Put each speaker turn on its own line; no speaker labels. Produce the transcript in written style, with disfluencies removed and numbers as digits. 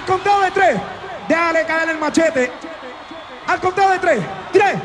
Al contado de tres, déjale caer el machete. Al contado de tres, 3,